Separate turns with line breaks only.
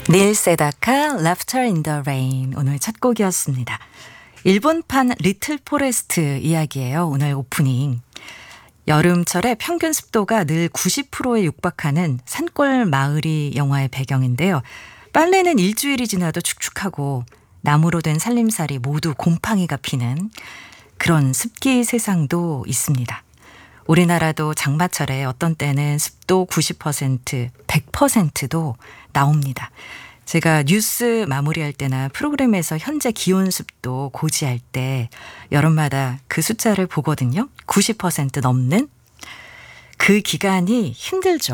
닐 세다카 Laughter in the Rain 오늘 첫 곡이었습니다. 일본판 리틀 포레스트 이야기예요. 오늘 오프닝. 여름철에 평균 습도가 늘 90%에 육박하는 산골 마을이 영화의 배경인데요. 빨래는 일주일이 지나도 축축하고 나무로 된 살림살이 모두 곰팡이가 피는 그런 습기 세상도 있습니다. 우리나라도 장마철에 어떤 때는 습도 90%, 100%도 나옵니다. 제가 뉴스 마무리할 때나 프로그램에서 현재 기온 습도 고지할 때 여름마다 그 숫자를 보거든요. 90% 넘는 그 기간이 힘들죠.